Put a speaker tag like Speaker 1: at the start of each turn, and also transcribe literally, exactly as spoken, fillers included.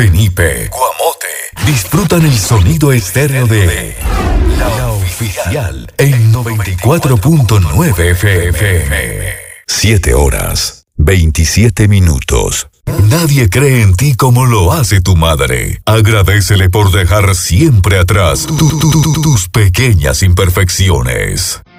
Speaker 1: Penipe, Guamote, disfrutan el sonido estéreo de La Oficial en noventa y cuatro punto nueve F M. siete horas, veintisiete minutos. Nadie cree en ti como lo hace tu madre. Agradécele por dejar siempre atrás tu, tu, tu, tus pequeñas imperfecciones.